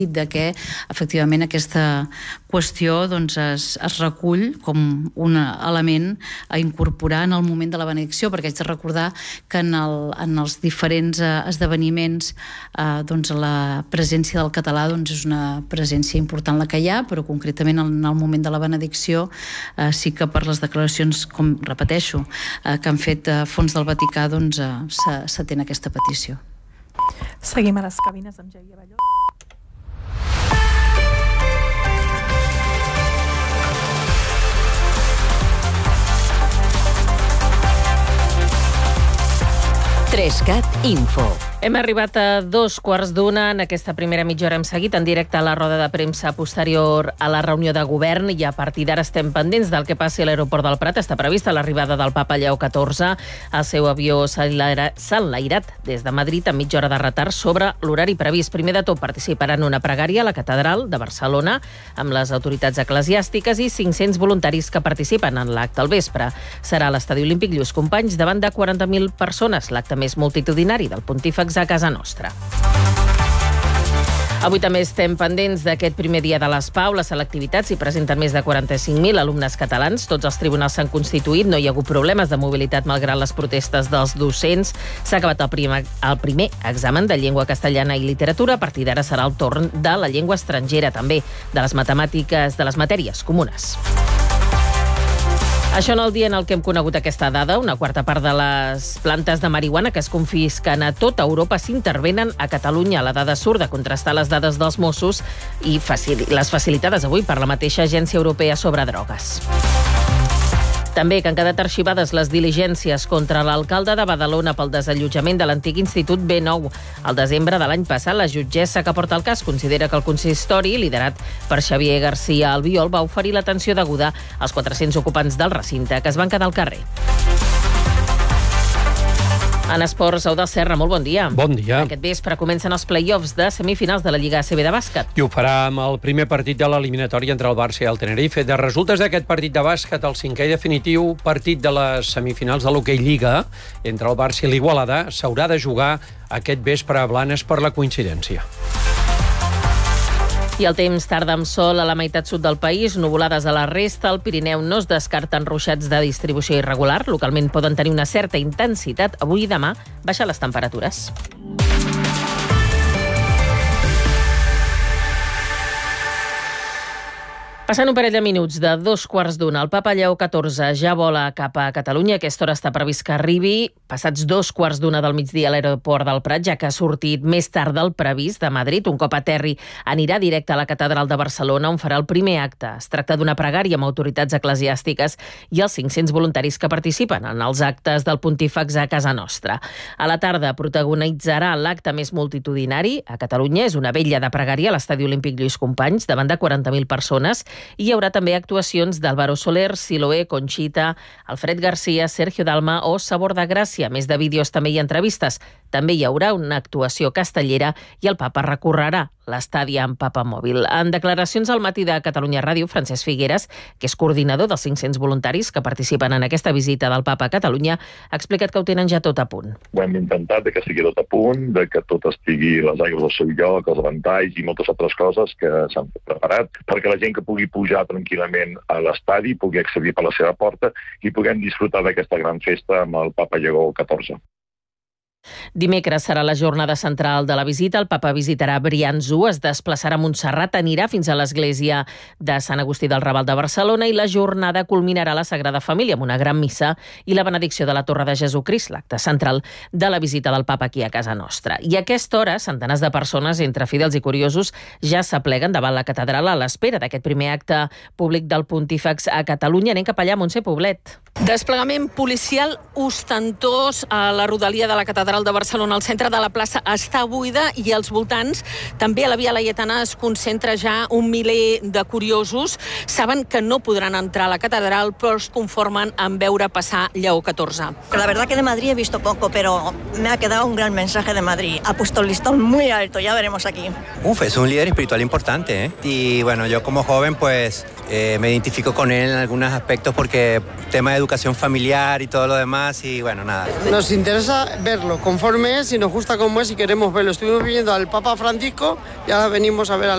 de que efectivament aquesta qüestió es recull com un element a incorporar en el moment de la benedicció, perquè haig de recordar que en els diferents esdeveniments la presència del català és una presència important la que hi ha, però concretament en el moment de la benedicció sí que per les declaracions, com repeteixo, que han fet fons del Vaticà, s'atén aquesta petició. Seguim a les cabines amb Xavier Balló. Trescat Info. Hem arribat a 2:15 en aquesta primera mitja hora. Hem seguit en directe a la roda de premsa posterior a la reunió de govern i a partir d'ara estem pendents del que passi a l'aeroport del Prat. Està prevista l'arribada del papa Lleó XIV. El seu avió s'ha enlairat des de Madrid amb mitja hora de retard sobre l'horari previst. Primer de tot participarà en una pregària a la catedral de Barcelona amb les autoritats eclesiàstiques i 500 voluntaris que participen en l'acte al vespre. Serà a l'Estadi Olímpic Lluís Companys davant de 40.000 persones, l'acte més multitudinari del Pontífex a casa nostra. Avui també estem pendents d'aquest primer dia de les PAU. La selectivitat s'hi presenten més de 45.000 alumnes catalans. Tots els tribunals s'han constituït, no hi ha hagut problemes de mobilitat malgrat les protestes dels docents. S'ha acabat el primer examen de llengua castellana i literatura. A partir d'ara serà el torn de la llengua estrangera, també de les matemàtiques, de les matèries comunes. Això en el dia en el que hem conegut aquesta dada, una quarta part de les plantes de marihuana que es confisquen a tota Europa s'intervenen a Catalunya. La dada surt de contrastar les dades dels Mossos i les facilitades avui per la mateixa Agència Europea sobre Drogues. També que han quedat arxivades les diligències contra l'alcalde de Badalona pel desallotjament de l'antic Institut B9. Al desembre de l'any passat, la jutgessa que porta el cas considera que el consistori, liderat per Xavier García Albiol, va oferir l'atenció deguda als 400 ocupants del recinte que es van quedar al carrer. En esports, Eudald Serra, molt bon dia. Bon dia. Aquest vespre comencen els play-offs de semifinals de la Lliga ACB de bàsquet. I ho farà amb el primer partit de l'eliminatòria entre el Barça i el Tenerife. De resultes d'aquest partit de bàsquet, el cinquè i definitiu partit de les semifinals de l'Hockey Lliga entre el Barça i l'Igualada s'haurà de jugar aquest vespre a Blanes per la coincidència. I el temps tarda amb sol a la meitat sud del país, nuvolades a la resta. Al Pirineu no es descarten ruixats de distribució irregular. Localment poden tenir una certa intensitat. Avui i demà baixen les temperatures. Passant un parell de minuts de 2:15, el papa Lleó XIV ja vola cap a Catalunya. Aquesta hora està previst que arribi passats 2:15 del migdia a l'aeroport del Prat, ja que ha sortit més tard del previst de Madrid. Un cop aterri anirà directe a la catedral de Barcelona, on farà el primer acte. Es tracta d'una pregària amb autoritats eclesiàstiques i els 500 voluntaris que participen en els actes del Pontífex a casa nostra. A la tarda protagonitzarà l'acte més multitudinari a Catalunya. És una vetlla de pregària a l'Estadi Olímpic Lluís Companys, davant de 40.000 persones. I hi haurà també actuacions d'Álvaro Soler, Siloé, Conxita, Alfred García, Sergio Dalma o Sabor de Gràcia. A més de vídeos també hi ha entrevistes. També hi haurà una actuació castellera i el papa recorrerà l'estadi amb papamòbil. En declaracions al matí de Catalunya Ràdio, Francesc Figueres, que és coordinador dels 500 voluntaris que participen en aquesta visita del papa a Catalunya, ha explicat que ho tenen ja tot a punt. Ho hem intentat que sigui tot a punt, que tot estigui les aigües al seu lloc, els ventalls i moltes altres coses que s'han preparat, perquè la gent que pugui pujar tranquil·lament a l'estadi pugui accedir per la seva porta i puguem disfrutar d'aquesta gran festa amb el papa Lleó XIV. Dimecres serà la jornada central de la visita. El papa visitarà Brians-1, es desplaçarà a Montserrat, anirà fins a l'església de Sant Agustí del Raval de Barcelona i la jornada culminarà a la Sagrada Família amb una gran missa i la benedicció de la Torre de Jesucrist, l'acte central de la visita del papa aquí a casa nostra. I a aquesta hora, centenars de persones, entre fidels i curiosos, ja s'apleguen davant la catedral a l'espera d'aquest primer acte públic del Pontífex a Catalunya. Anem cap allà, Montse Poblet. Desplegament policial ostentós a la rodalia de la catedral de Barcelona. El centre de la plaça està buida i als voltants, també a la Via Laietana, es concentra ja un miler de curiosos. Saben que no podran entrar a la catedral, però es conformen en veure passar Lleó XIV. La verdad que de Madrid he visto poco, pero me ha quedado un gran mensaje de Madrid. Ha puesto el listón muy alto, ya veremos aquí. Es un líder espiritual importante, ¿eh? Y bueno, yo como joven, pues Me identifico con él en algunos aspectos porque tema de educación familiar y todo lo demás y bueno, nada. Nos interesa verlo conforme es y nos gusta cómo es y queremos verlo. Estuvimos viendo al Papa Francisco y ahora venimos a ver al